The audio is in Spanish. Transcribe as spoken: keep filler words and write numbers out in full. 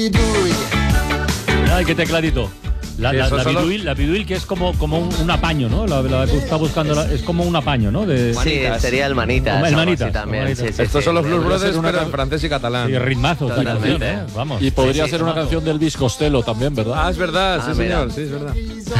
Ay, qué tecladito. La, la, la, solo... biduil, la biduil que es como, como un, un apaño, ¿no? La, la que está buscando la, es como un apaño, ¿no? De... Sí, sería el Manitas. El Manitas también. Manitas. Sí, sí, Estos sí, son los sí, Blues Brothers, una pero can... en francés y catalán. Sí, ritmazo. Totalmente. ¿eh? Vamos. Y podría sí, sí, ser una canción del Elvis Costello también, ¿verdad? Ah, es verdad, Ah, sí, mira. señor, sí, es verdad.